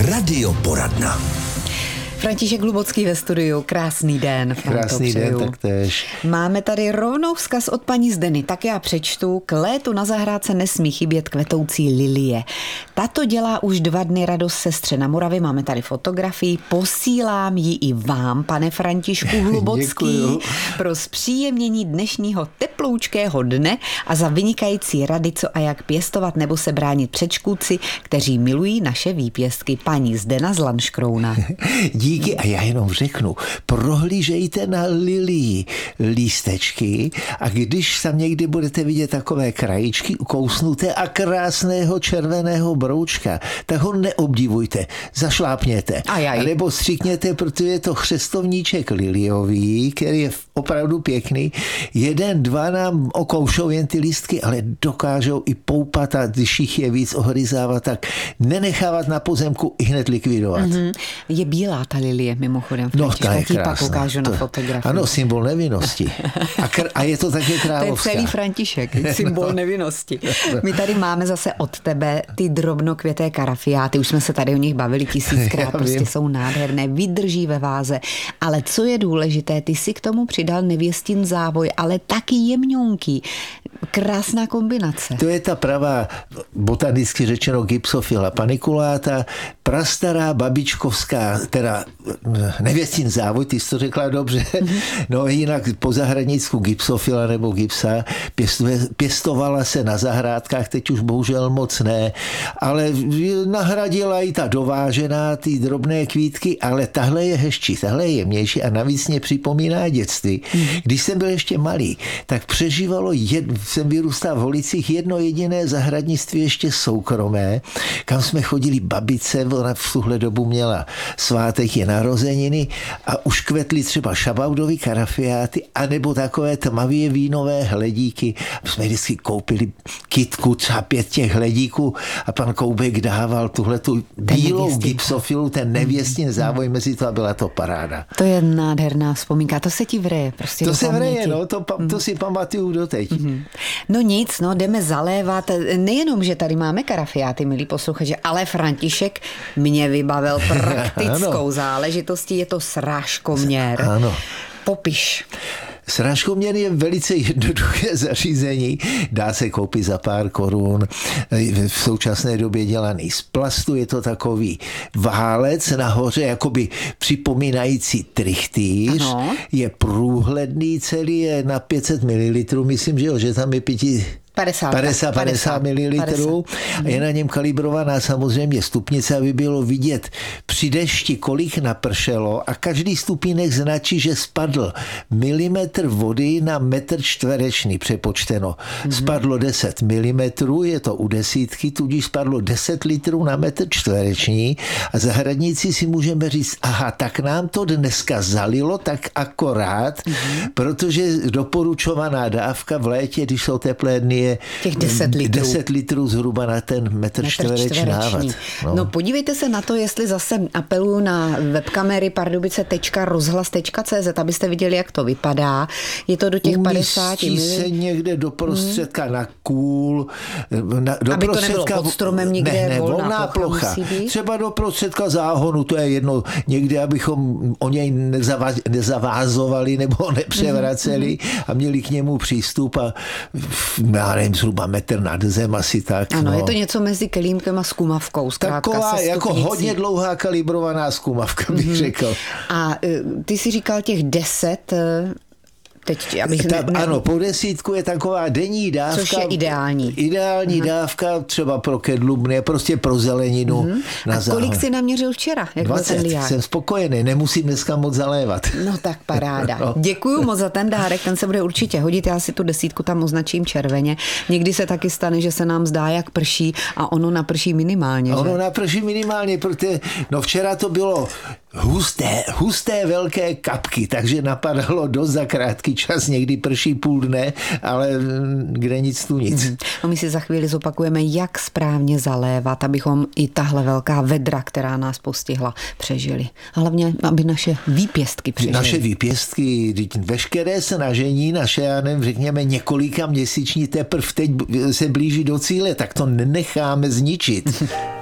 Radioporadna. František Hlubocký ve studiu. Krásný den. Krásný den, taktéž. Máme tady rovnou vzkaz od paní Zdeny. Tak já přečtu. K létu na zahrádce nesmí chybět kvetoucí lilie. Tato dělá už 2 dny radost sestře na Moravě. Máme tady fotografii. Posílám ji i vám, pane Františku Hlubocký, pro zpříjemnění dnešního teploučkého dne a za vynikající rady, co a jak pěstovat nebo se bránit před škůdci, kteří milují naše výpěstky. Paní Zdena z Lanškrouna. Díky, a já jenom řeknu, prohlížejte na lilii lístečky a když tam někdy budete vidět takové krajičky kousnuté a krásného červeného broučka, tak ho neobdivujte, zašlápněte. Nebo stříkněte, protože je to chřestovníček liliový, který je opravdu pěkný. 1, 2 nám okoušou jen ty lístky, ale dokážou i poupat a když jich je víc ohryzávat, tak nenechávat na pozemku i hned likvidovat. Mm-hmm. Je bílá ta lilie, mimochodem. No, ta je krásná. Pak ukážu na fotografii. Ano, symbol nevinnosti. A je to také královská. To je celý František, symbol nevinnosti. My tady máme zase od tebe ty drobnokvěté karafiáty. Už jsme se tady o nich bavili 1000krát. Prostě jsou nádherné, vydrží ve váze. Ale co je důležité, ty si k tomu přidal nevěstin závoj, ale taky jemňonký. Krásná kombinace. To je ta pravá, botanicky řečeno gypsophila paniculata, prastará babičkovská, teda nevěstin závoj, ty jsi to řekla dobře, no jinak po zahradnicku gypsophila nebo gypsa, pěstovala se na zahrádkách, teď už bohužel moc ne, ale nahradila i ta dovážená, ty drobné kvítky, ale tahle je hezčí, tahle je jemnější a navíc mě připomíná dětství. Když jsem byl ještě malý, tak přežívalo, jsem vyrůstal v Holicích, jedno jediné zahradnictví ještě soukromé, kam jsme chodili babice, ona v tuhle dobu měla svátek, je narozeniny a už kvetly třeba šabaudový karafiáty anebo takové tmavě vínové hledíky. My jsme vždycky koupili kytku, třeba 5 těch hledíků a pan Koubek dával tuhletu bílou gypsophilu, ten nevěstin závoj mezi to a byla to paráda. To je nádherná vzpomínka, to se ti vřeje. Prostě to se vřeje, no, to si pamatuju doteď. No nic, no, jdeme zalévat. Nejenom, že tady máme karafiáty, milí posluchači, ale František mě vybavil praktickou záležitostí, je to srážkoměr. Ano. Popiš. Srážkoměr je velice jednoduché zařízení, dá se koupit za pár korun, v současné době dělaný z plastu, je to takový válec nahoře, jakoby připomínající trichtýř, je průhledný, celý je na 500 ml, myslím, že tam je 50 ml. Je na něm kalibrovaná samozřejmě stupnice, aby bylo vidět při dešti, kolik napršelo a každý stupínek značí, že spadl milimetr vody na metr čtvereční přepočteno. Spadlo 10 mm, je to u desítky, tudíž spadlo 10 litrů na metr čtvereční a zahradníci si můžeme říct, aha, tak nám to dneska zalilo tak akorát, protože doporučovaná dávka v létě, když jsou teplé dny, je těch 10 litrů. 10 litrů zhruba na ten metr čtvereční dávat. No podívejte se na to, jestli zase apeluju na webkamery pardubice.rozhlas.cz, abyste viděli, jak to vypadá. Je to do těch 50 ml. Se někde do prostředka na kůl. Aby to nebylo pod stromem někde volná plocha. Třeba do prostředka záhonu, to je jedno, někde, abychom o něj nezavázovali nebo nepřevraceli a měli k němu přístup a já nevím, zhruba metr nad zem, asi tak. Ano, je to něco mezi kelímkem a zkumavkou. Taková jako hodně dlouhá kalibrovaná zkumavka, bych řekl. A ty jsi říkal těch 10... Teď, ano, po 10 je taková denní dávka. Což je ideální. Ideální dávka třeba pro kedlubny, prostě pro zeleninu. A kolik jsi naměřil včera? 20, jsem spokojený, nemusím dneska moc zalévat. No tak paráda. Děkuju moc za ten dárek, ten se bude určitě hodit, já si tu 10 tam označím červeně. Někdy se taky stane, že se nám zdá, jak prší a ono naprší minimálně. Ono naprší minimálně, protože včera to bylo husté velké kapky, takže napadalo dost za krátký čas, někdy prší půl dne, ale kde nic tu nic. No my si za chvíli zopakujeme, jak správně zalévat, abychom i tahle velká vedra, která nás postihla, přežili. Hlavně, aby naše výpěstky přežili. Naše výpěstky, veškeré snažení, naše, já nevím, řekněme několika měsíční teprve teď se blíží do cíle, tak to nenecháme zničit.